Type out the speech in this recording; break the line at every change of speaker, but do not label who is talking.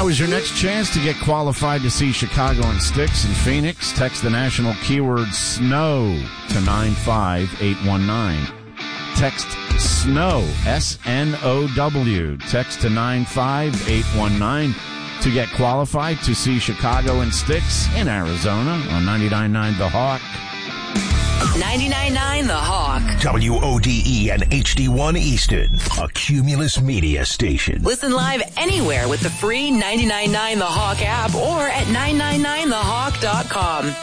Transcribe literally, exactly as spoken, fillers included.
Now is your next chance to get qualified to see Chicago and Styx in Phoenix. Text the national keyword SNOW to nine five eight one nine. Text SNOW, S N O W. Text to nine five eight one nine to get qualified to see Chicago and Styx in Arizona on ninety-nine point nine The Hawk.
ninety-nine point nine The Hawk.
W O D E and H D one Easton, a Cumulus Media station.
Listen live anywhere with the free ninety-nine point nine The Hawk app or at nine nine nine the hawk dot com.